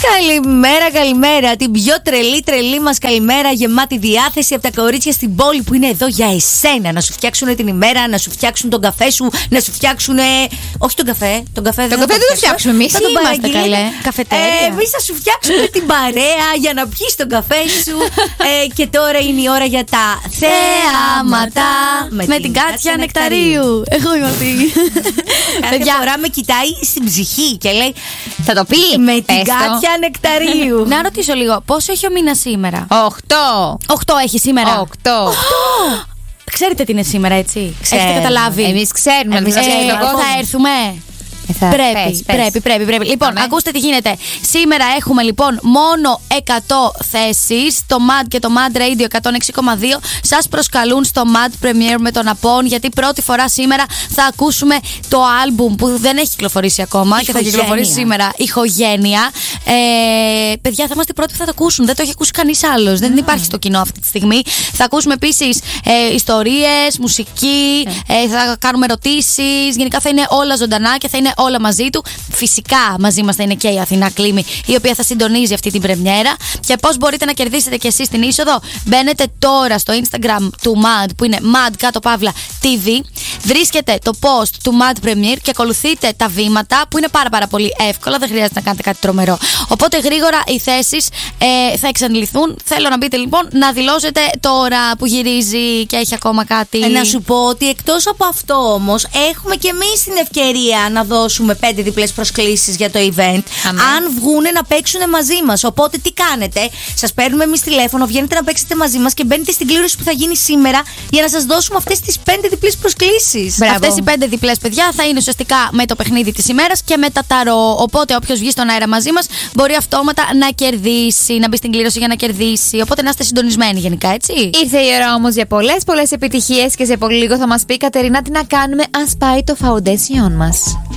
Καλημέρα. Την πιο τρελή μας καλημέρα, γεμάτη διάθεση από τα κορίτσια στην πόλη που είναι εδώ για εσένα. Να σου φτιάξουν την ημέρα, να σου φτιάξουν τον καφέ σου, να σου φτιάξουν. Όχι τον καφέ. Τον καφέ δεν το φτιάξουμε εμείς. Δεν είμαστε καλέ. Καφετέρια. Εμείς θα σου φτιάξουμε την παρέα για να πιεις τον καφέ σου. Και τώρα είναι η ώρα για τα θεάματα. Με την Κάτια Νεκταρίου. Εγώ είμαι αυτή. Κάθε φορά με κοιτάει στην ψυχή και λέει. Θα το πει. Με την Κάτια Νεκταρίου. Να ρωτήσω λίγο, πόσο έχει ο μήνας σήμερα? 8 έχει σήμερα. 8. Ξέρετε τι είναι σήμερα, έτσι? Έχετε καταλάβει? Εμείς ξέρουμε. Θα έρθουμε. Πρέπει. Λοιπόν, ακούστε τι γίνεται. Σήμερα έχουμε λοιπόν μόνο 100 θέσεις. Το MAD και το MAD Radio 106,2 σας προσκαλούν στο MAD Premiere με τον Απόν, γιατί πρώτη φορά σήμερα θα ακούσουμε το άλμπουμ που δεν έχει κυκλοφορήσει ακόμα και θα κυκλοφορήσει σήμερα. Ηχογένεια. Παιδιά, θα είμαστε οι πρώτοι που θα το ακούσουν. Δεν το έχει ακούσει κανείς άλλος. Δεν υπάρχει στο κοινό αυτή τη στιγμή. Θα ακούσουμε επίσης ιστορίες, μουσική, θα κάνουμε ερωτήσεις. Γενικά θα είναι όλα ζωντανά και θα είναι όλα μαζί του. Φυσικά μαζί μας θα είναι και η Αθηνά Κλίμη, η οποία θα συντονίζει αυτή την πρεμιέρα. Και πώς μπορείτε να κερδίσετε και εσείς την είσοδο? Μπαίνετε τώρα στο Instagram του MAD, που είναι MAD_TV. Βρίσκετε το post του MAD Premiere και ακολουθείτε τα βήματα, που είναι πάρα πολύ εύκολα. Δεν χρειάζεται να κάνετε κάτι τρομερό. Οπότε γρήγορα οι θέσεις θα εξαντληθούν. Θέλω να μπείτε λοιπόν, να δηλώσετε τώρα που γυρίζει και έχει ακόμα κάτι. Να σου πω ότι εκτός από αυτό όμως, έχουμε και εμείς την ευκαιρία να δώσουμε 5 διπλές προσκλήσεις για το event. Αν βγούνε να παίξουν μαζί μας. Οπότε τι κάνετε? Σας παίρνουμε εμείς τηλέφωνο, βγαίνετε να παίξετε μαζί μας και μπαίνετε στην κλήρωση που θα γίνει σήμερα για να σας δώσουμε αυτές τις 5 διπλές προσκλήσεις. Αυτές οι 5 διπλές, παιδιά, θα είναι ουσιαστικά με το παιχνίδι της ημέρας και με τα ταρό. Οπότε όποιος βγει στον αέρα μαζί μας μπορεί αυτόματα να κερδίσει, να μπει στην κλήρωση για να κερδίσει. Οπότε να είστε συντονισμένοι γενικά, έτσι. Ήρθε η ώρα όμως για πολλές επιτυχίες και σε πολύ λίγο θα μας πει η Κατερίνα τι να κάνουμε αν σπάει το foundation μας.